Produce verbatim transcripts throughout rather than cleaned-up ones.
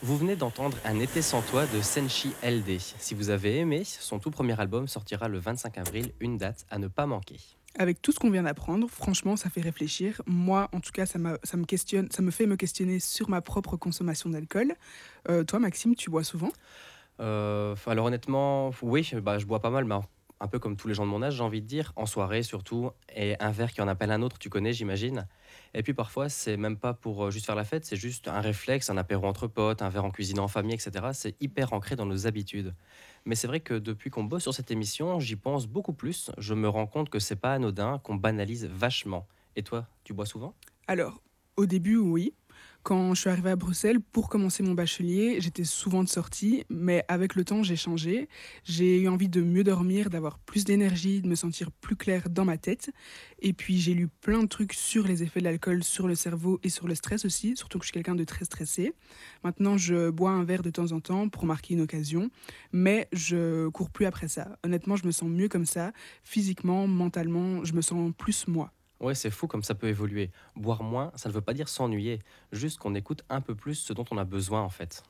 Vous venez d'entendre Un été sans toi de Senshi L D. Si vous avez aimé, son tout premier album sortira le vingt-cinq avril, une date à ne pas manquer. Avec tout ce qu'on vient d'apprendre, franchement, ça fait réfléchir. Moi, en tout cas, ça, m'a- ça me questionne, ça me fait me questionner sur ma propre consommation d'alcool. Euh, toi, Maxime, tu bois souvent? Euh, alors honnêtement, oui, bah, je bois pas mal, mais un un peu comme tous les gens de mon âge, j'ai envie de dire, en soirée surtout, et un verre qui en appelle un autre, tu connais, j'imagine. Et puis parfois, c'est même pas pour euh, juste faire la fête, c'est juste un réflexe, un apéro entre potes, un verre en cuisine en famille, et cetera. C'est hyper ancré dans nos habitudes. Mais c'est vrai que depuis qu'on bosse sur cette émission, j'y pense beaucoup plus. Je me rends compte que c'est pas anodin, qu'on banalise vachement. Et toi, tu bois souvent? Alors, au début, oui. Quand je suis arrivée à Bruxelles pour commencer mon bachelier, j'étais souvent de sortie, mais avec le temps, j'ai changé. J'ai eu envie de mieux dormir, d'avoir plus d'énergie, de me sentir plus claire dans ma tête. Et puis, j'ai lu plein de trucs sur les effets de l'alcool sur le cerveau et sur le stress aussi, surtout que je suis quelqu'un de très stressé. Maintenant, je bois un verre de temps en temps pour marquer une occasion, mais je cours plus après ça. Honnêtement, je me sens mieux comme ça, physiquement, mentalement, je me sens plus moi. Ouais, c'est fou comme ça peut évoluer. Boire moins, ça ne veut pas dire s'ennuyer, juste qu'on écoute un peu plus ce dont on a besoin en fait.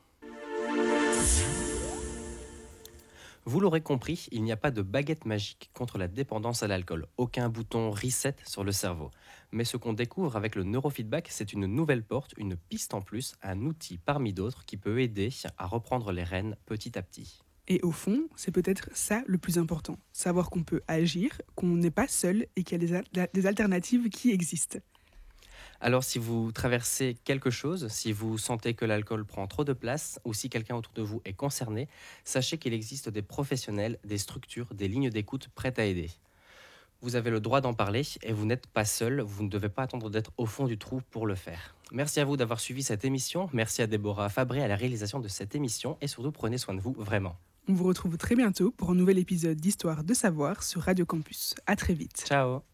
Vous l'aurez compris, il n'y a pas de baguette magique contre la dépendance à l'alcool, aucun bouton reset sur le cerveau. Mais ce qu'on découvre avec le neurofeedback, c'est une nouvelle porte, une piste en plus, un outil parmi d'autres qui peut aider à reprendre les rênes petit à petit. Et au fond, c'est peut-être ça le plus important, savoir qu'on peut agir, qu'on n'est pas seul et qu'il y a des, al- des alternatives qui existent. Alors si vous traversez quelque chose, si vous sentez que l'alcool prend trop de place ou si quelqu'un autour de vous est concerné, sachez qu'il existe des professionnels, des structures, des lignes d'écoute prêtes à aider. Vous avez le droit d'en parler et vous n'êtes pas seul, vous ne devez pas attendre d'être au fond du trou pour le faire. Merci à vous d'avoir suivi cette émission, merci à Déborah Fabré à la réalisation de cette émission et surtout prenez soin de vous vraiment. On vous retrouve très bientôt pour un nouvel épisode d'Histoire de savoir sur Radio Campus. À très vite. Ciao.